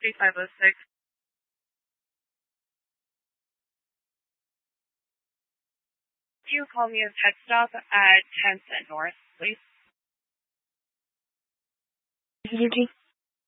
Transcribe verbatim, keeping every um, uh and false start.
three five oh six. Can you call me a pet stop at ten Cent North, please? G G.